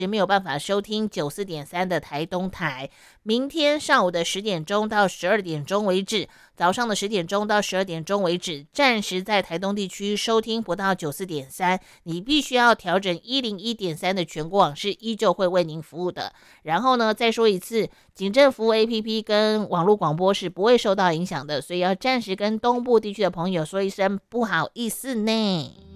没有办法收听94.3的台东台。明天上午的10点钟到12点钟为止，早上的10点钟到12点钟为止，暂时在台东地区收听不到94.3，你必须要调整101.3的全国网是依旧会为您服务的。然后呢，再说一次，警政服务 APP 跟网络广播是不会受到影响的，所以要暂时跟东部地区的朋友说一声不好意思呢。